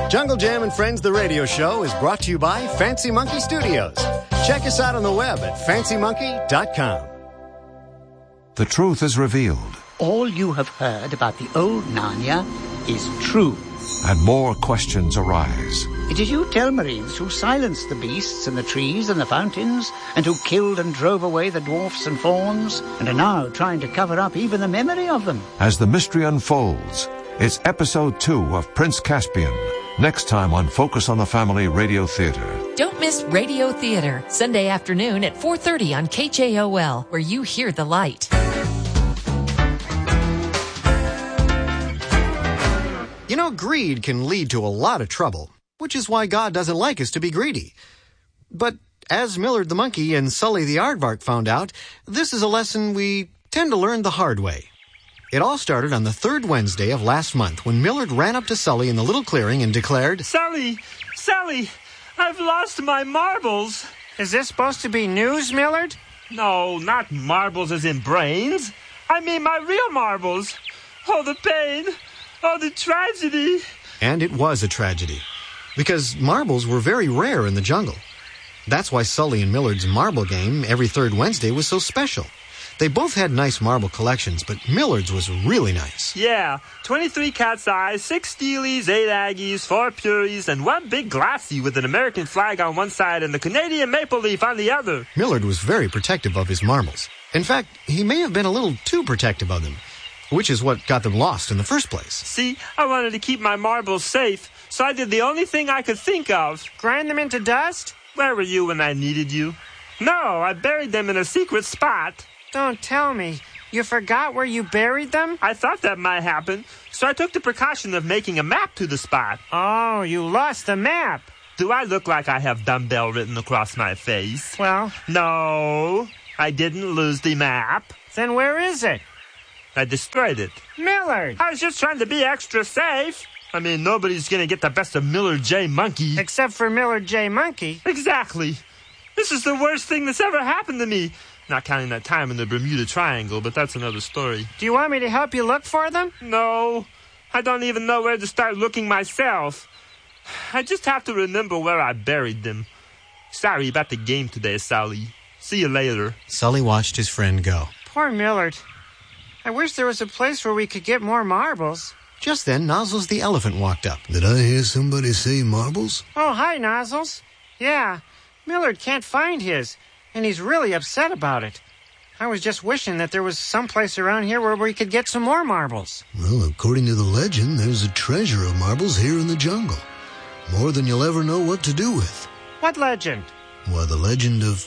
Jungle Jam and Friends, the radio show, is brought to you by Fancy Monkey Studios. Check us out on the web at fancymonkey.com. The truth is revealed. All you have heard about the old Narnia is true. And more questions arise. It is you Telmarines who silenced the beasts and the trees and the fountains, and who killed and drove away the dwarfs and fauns, and are now trying to cover up even the memory of them. As the mystery unfolds, it's episode 2 of Prince Caspian. Next time on Focus on the Family Radio Theater. Don't miss Radio Theater, Sunday afternoon at 4:30 on KJOL, where you hear the light. You know, greed can lead to a lot of trouble, which is why God doesn't like us to be greedy. But as Millard the monkey and Sully the aardvark found out, this is a lesson we tend to learn the hard way. It all started on the third Wednesday of last month when Millard ran up to Sully in the little clearing and declared, Sully, I've lost my marbles. Is this supposed to be news, Millard? No, not marbles as in brains. I mean my real marbles. Oh, the pain. Oh, the tragedy. And it was a tragedy, because marbles were very rare in the jungle. That's why Sully and Millard's marble game every third Wednesday was so special. They both had nice marble collections, but Millard's was really nice. Yeah, 23 cat's eyes, 6 steelies, 8 aggies, 4 puries, and 1 big glassy with an American flag on one side and the Canadian maple leaf on the other. Millard was very protective of his marbles. In fact, he may have been a little too protective of them, which is what got them lost in the first place. See, I wanted to keep my marbles safe, so I did the only thing I could think of. Grind them into dust? Where were you when I needed you? No, I buried them in a secret spot. Don't tell me. You forgot where you buried them? I thought that might happen, so I took the precaution of making a map to the spot. Oh, you lost the map. Do I look like I have dumbbell written across my face? Well... No, I didn't lose the map. Then where is it? I destroyed it. Millard! I was just trying to be extra safe. I mean, nobody's going to get the best of Millard J. Monkey. Except for Millard J. Monkey. Exactly. This is the worst thing that's ever happened to me. Not counting that time in the Bermuda Triangle, but that's another story. Do you want me to help you look for them? No. I don't even know where to start looking myself. I just have to remember where I buried them. Sorry about the game today, Sully. See you later. Sully watched his friend go. Poor Millard. I wish there was a place where we could get more marbles. Just then, Nozzles the elephant walked up. Did I hear somebody say marbles? Oh, hi, Nozzles. Yeah, Millard can't find his, and he's really upset about it. I was just wishing that there was some place around here where we could get some more marbles. Well, according to the legend, there's a treasure of marbles here in the jungle. More than you'll ever know what to do with. What legend? Why, the legend of...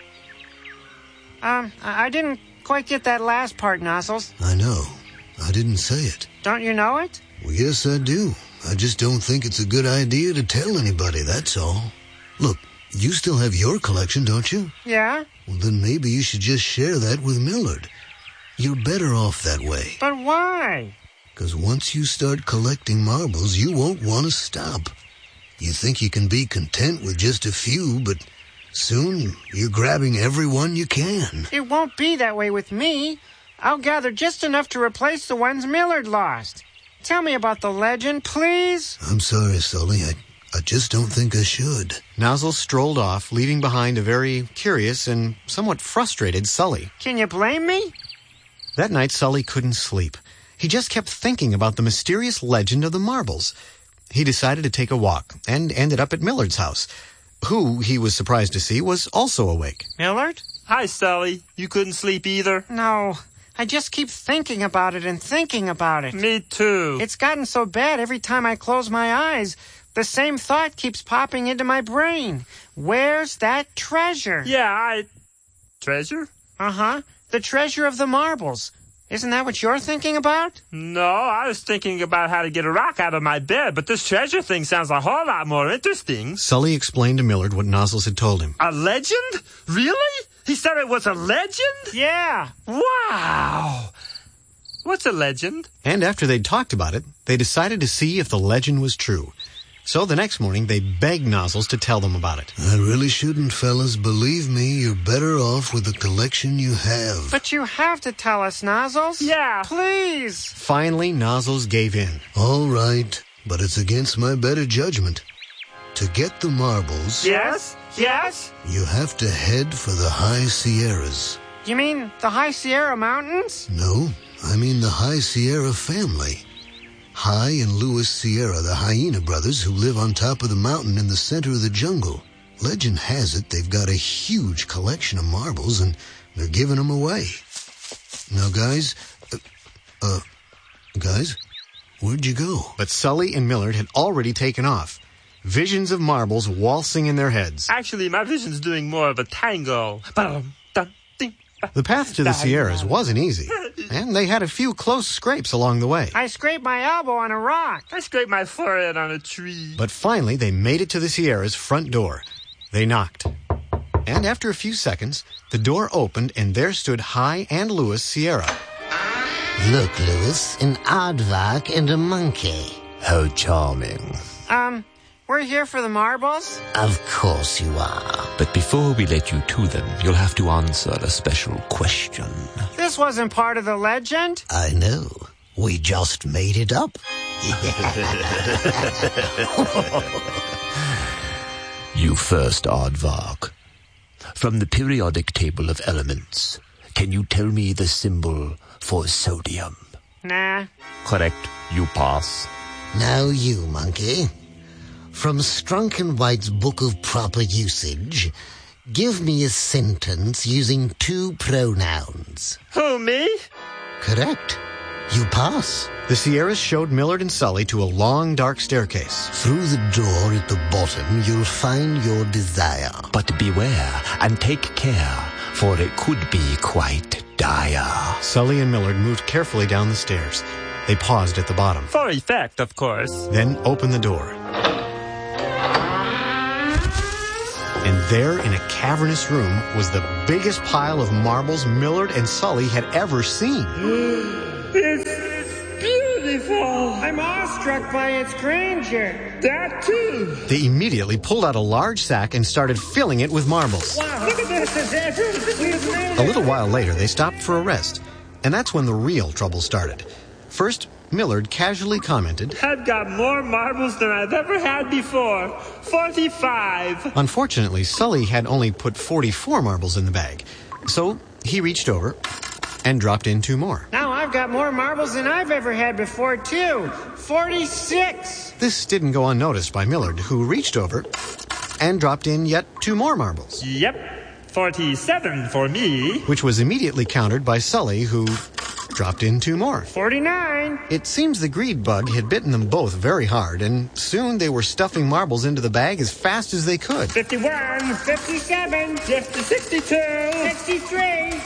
I didn't quite get that last part, Nozzles. I know. I didn't say it. Don't you know it? Well, yes, I do. I just don't think it's a good idea to tell anybody, that's all. Look, you still have your collection, don't you? Yeah. Well, then maybe you should just share that with Millard. You're better off that way. But why? 'Cause once you start collecting marbles, you won't want to stop. You think you can be content with just a few, but soon you're grabbing every one you can. It won't be that way with me. I'll gather just enough to replace the ones Millard lost. Tell me about the legend, please. I'm sorry, Sully. I just don't think I should. Nozzles strolled off, leaving behind a very curious and somewhat frustrated Sully. Can you blame me? That night, Sully couldn't sleep. He just kept thinking about the mysterious legend of the marbles. He decided to take a walk and ended up at Millard's house, who, he was surprised to see, was also awake. Millard? Hi, Sully. You couldn't sleep either? No. I just keep thinking about it and thinking about it. Me too. It's gotten so bad every time I close my eyes. The same thought keeps popping into my brain. Where's that treasure? Yeah, Treasure? Uh-huh. The treasure of the marbles. Isn't that what you're thinking about? No, I was thinking about how to get a rock out of my bed, but this treasure thing sounds a whole lot more interesting. Sully explained to Millard what Nozzles had told him. A legend? Really? He said it was a legend? Yeah. Wow. What's a legend? And after they'd talked about it, they decided to see if the legend was true. So the next morning, they begged Nozzles to tell them about it. I really shouldn't, fellas. Believe me, you're better off with the collection you have. But you have to tell us, Nozzles. Yeah. Please. Finally, Nozzles gave in. All right. but it's against my better judgment. To get the marbles, Yes? Yes? you have to head for the High Sierras. You mean the High Sierra Mountains? No, I mean the High Sierra family. High and Louis Sierra, the hyena brothers who live on top of the mountain in the center of the jungle. Legend has it they've got a huge collection of marbles and they're giving them away. Now, guys, where'd you go? But Sully and Millard had already taken off, visions of marbles waltzing in their heads. Actually, my vision's doing more of a tango. The path to the Sierras wasn't easy, and they had a few close scrapes along the way. I scraped my elbow on a rock. I scraped my forehead on a tree. But finally, they made it to the Sierras' front door. They knocked. And after a few seconds, the door opened, and there stood High and Louis Sierra. Look, Louis, an aardvark and a monkey. How charming. We're here for the marbles? Of course you are. But before we let you to them, you'll have to answer a special question. This wasn't part of the legend? I know. We just made it up. You first, aardvark. From the periodic table of elements, can you tell me the symbol for sodium? Nah. Correct. You pass. Now you, monkey. From Strunk and White's Book of Proper Usage, give me a sentence using two pronouns. Who, me? Correct. You pass. The Sierras showed Millard and Sully to a long, dark staircase. Through the door at the bottom, you'll find your desire. But beware and take care, for it could be quite dire. Sully and Millard moved carefully down the stairs. They paused at the bottom. For effect, of course. Then opened the door. And there, in a cavernous room, was the biggest pile of marbles Millard and Sully had ever seen. It's beautiful. I'm awestruck by its grandeur. That too. They immediately pulled out a large sack and started filling it with marbles. Wow, look at this. We've made it. A little while later, they stopped for a rest. And that's when the real trouble started. First, Millard casually commented, I've got more marbles than I've ever had before. 45. Unfortunately, Sully had only put 44 marbles in the bag. So he reached over and dropped in 2 more. Now I've got more marbles than I've ever had before, too. 46. This didn't go unnoticed by Millard, who reached over and dropped in yet 2 more marbles. Yep. 47 for me. Which was immediately countered by Sully, who dropped in 2 more. 49. It seems the greed bug had bitten them both very hard, and soon they were stuffing marbles into the bag as fast as they could. 51. 57. 62. 63.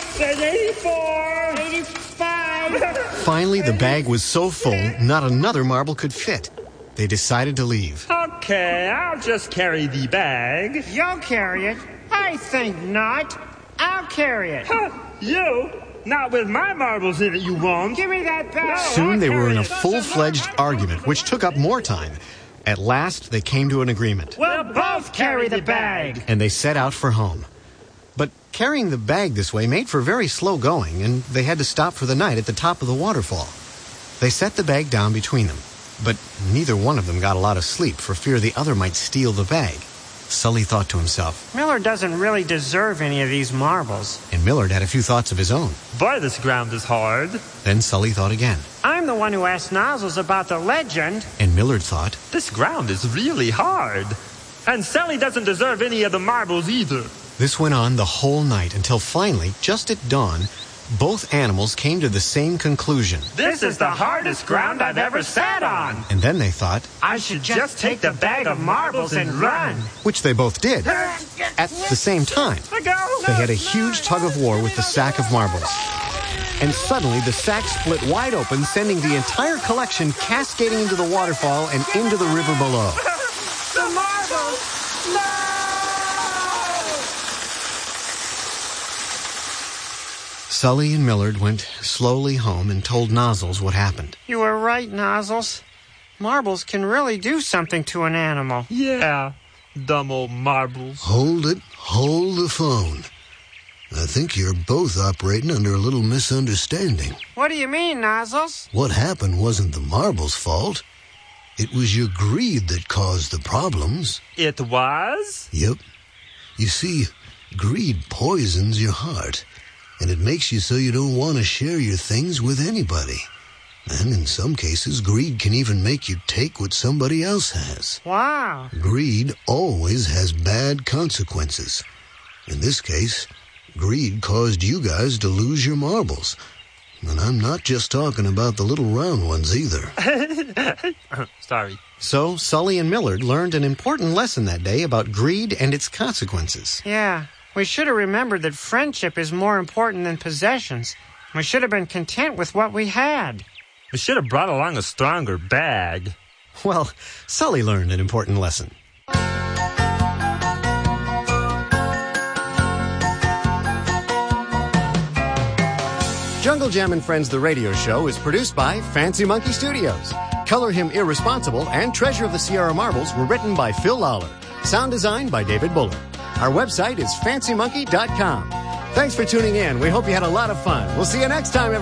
84. 85. Finally, the bag was so full, not another marble could fit. They decided to leave. Okay, I'll just carry the bag. You'll carry it? I think not. I'll carry it. Huh, you? Not with my marbles in it, you won't. Give me that bag. Soon they were in a full-fledged argument, which took up more time. At last, they came to an agreement. We'll both carry the bag. And they set out for home. But carrying the bag this way made for very slow going, and they had to stop for the night at the top of the waterfall. They set the bag down between them, but neither one of them got a lot of sleep for fear the other might steal the bag. Sully thought to himself, Millard doesn't really deserve any of these marbles. And Millard had a few thoughts of his own. Boy, this ground is hard. Then Sully thought again. I'm the one who asked Nozzles about the legend. And Millard thought, This ground is really hard. And Sully doesn't deserve any of the marbles either. This went on the whole night until finally, just at dawn, both animals came to the same conclusion. This is the hardest ground I've ever sat on. And then they thought, I should just take the bag of marbles and run. which they both did. At the same time, they had a huge tug of war with the sack of marbles. And suddenly the sack split wide open, sending the entire collection cascading into the waterfall and into the river below. The marbles! No! Sully and Millard went slowly home and told Nozzles what happened. You were right, Nozzles. Marbles can really do something to an animal. Yeah, dumb old marbles. Hold it. Hold the phone. I think you're both operating under a little misunderstanding. What do you mean, Nozzles? What happened wasn't the marbles' fault. It was your greed that caused the problems. It was? Yep. You see, greed poisons your heart, and it makes you so you don't want to share your things with anybody. And in some cases, greed can even make you take what somebody else has. Wow. Greed always has bad consequences. In this case, greed caused you guys to lose your marbles. And I'm not just talking about the little round ones either. Sorry. So Sully and Millard learned an important lesson that day about greed and its consequences. Yeah, we should have remembered that friendship is more important than possessions. We should have been content with what we had. We should have brought along a stronger bag. Well, Sully learned an important lesson. Jungle Jam and Friends, the radio show, is produced by Fancy Monkey Studios. Color Him Irresponsible and Treasure of the Sierra Marbles were written by Phil Lawler. Sound design by David Bullard. Our website is fancymonkey.com. Thanks for tuning in. We hope you had a lot of fun. We'll see you next time, everybody.